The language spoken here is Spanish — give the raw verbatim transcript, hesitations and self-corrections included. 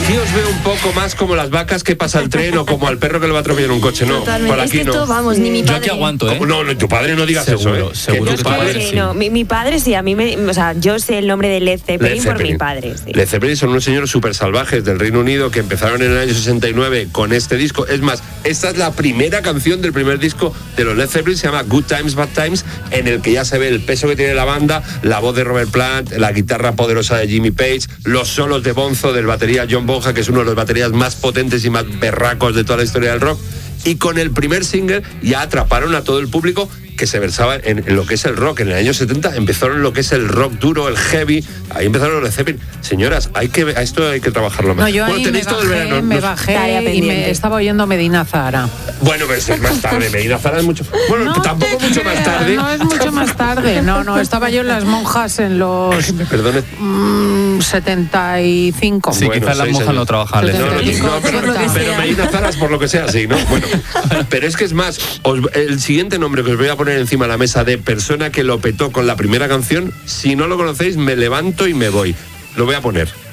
aquí os veo un poco más como las vacas que pasa el tren o como al perro que le va a atropellar un coche, no. Totalmente. Por aquí es que esto, no. vamos, ni mi padre. Yo aquí aguanto, ¿eh? No, no, tu padre no digas seguro, eso, ¿eh? Seguro, que que tu padre, Sí, no, mi, mi padre sí, a mí me, o sea, yo sé el nombre de Led Zeppelin, Led por Zeppelin. mi padre. Sí. Led Zeppelin son unos señores súper salvajes del Reino Unido que empezaron en el año sesenta y nueve con este disco. Es más, esta es la primera canción del primer disco de los Led Zeppelin, se llama Good Times, Bad Times, en el que ya se ve el peso que tiene la banda, la voz de Robert Plant, la guitarra poderosa de Jimmy Page, los solos de Bonzo del batería John Bonham, que es uno de los baterías más potentes y más berracos de toda la historia del rock. Y con el primer single ya atraparon a todo el público que se versaba en, en lo que es el rock. En el año setenta empezaron lo que es el rock duro, el heavy. Ahí empezaron los Led Zeppelin. Señoras, hay que, a esto hay que trabajarlo más. No, yo bueno, ahí tenéis me todo el bajé, verano. me Nos- bajé y me estaba oyendo Medina Zahara. Bueno, pero eso es más tarde. Medina Zahara es mucho. Bueno, No tampoco te mucho más creas, tarde. No es mucho más tarde. No, no, estaba yo en las monjas en los Perdone. mm, setenta y cinco. Sí, Bueno, quizás las seis monjas años. no trabajan. No, no, no, setenta y no, pero, cinco, pero Medina Zahara es por lo que sea así, ¿no? Bueno, pero es que es más, os- el siguiente nombre que os voy a poner encima de la mesa de persona que lo petó con la primera canción, si no lo conocéis, me levanto y me voy. Lo voy a poner.